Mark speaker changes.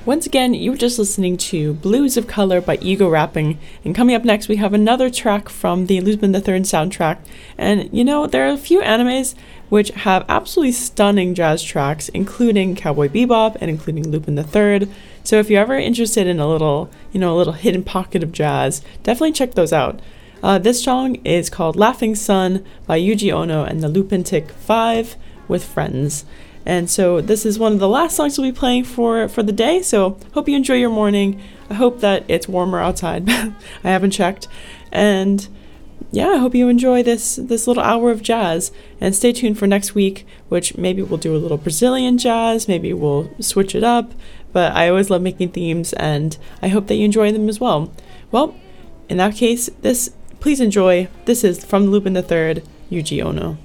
Speaker 1: Once again, you were just listening to Blues of Color by Ego Rapping, and coming up next we have another track from the Lupin III soundtrack. And you know, there are a few animes which have absolutely stunning jazz tracks, including Cowboy Bebop and including Lupin III. So if you're ever interested in a little hidden pocket of jazz, definitely check those out. This song is called Laughing Sun by Yuji Ono and the Lupin-Tic 5 with Friends. And so this is one of the last songs we'll be playing for the day, so hope you enjoy your morning. I hope that it's warmer outside. I haven't checked. And yeah, I hope you enjoy this little hour of jazz. And stay tuned for next week, which maybe we'll do a little Brazilian jazz, maybe we'll switch it up. But I always love making themes, and I hope that you enjoy them as well. Well, in that case, please enjoy. This is from Lupin III, Yuji Ono.